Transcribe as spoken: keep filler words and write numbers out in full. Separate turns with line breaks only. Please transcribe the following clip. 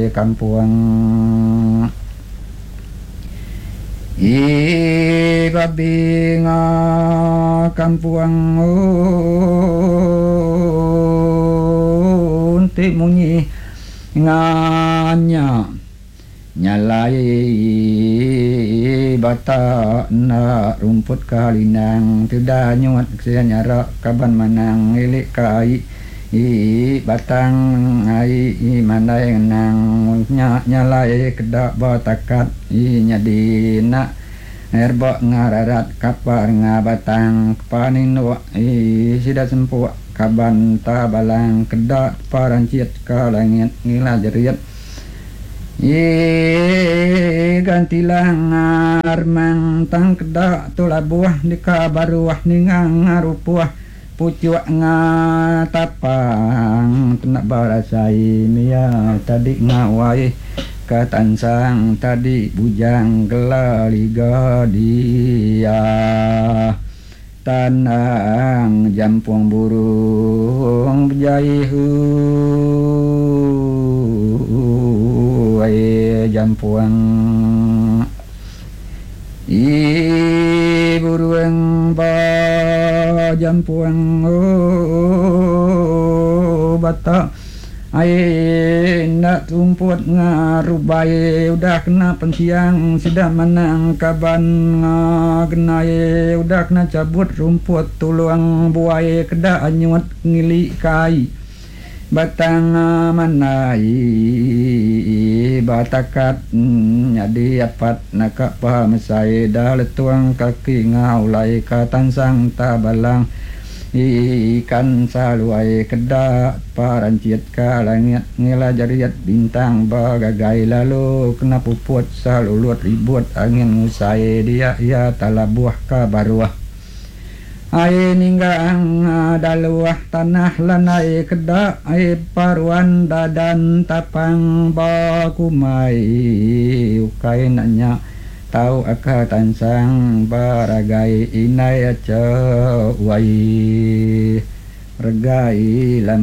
kampung i babi nga kampung unti munyi nganya nyalai bata na rumput kalinang tidak nyuat saya nyara kaban manang ilik kai i batang ai i manai nang nya nyalai kedak batakat i nyadina herba ngararat kapar ngabatang paninu i sida sempu kaban tabalang kedak parancit kalangit ngila jeriat i gantilang armang tang kedak tulabuah di kabaruah ningang ngarupuah pucuk ngatapang tenak barasai mia tadi ngawai katansang tadi bujang gelaliga dia tanang jampung burung jaihu ai jampuang i burung ba jampuang oh bata ai nak rumput ngarubai udah kena pensiang sudah menang kaban genai udah kena cabut rumput tuluang buai kedak anyut ngili kai batang manai batakat nyadi apat nak paham saya dah letuang kaki ngaulai katansang tabalang ikan saluai kedak parancit kalangit ngelajariat bintang bagagai lalu kena puput salulut ribut angin ngusai dia ya talabuah kabaruah ai ninggang daluah tanah lanai kedak ai paruan dadan tapang bakumai ukai nanya tau aka tansang baragai inai aca wai regai lam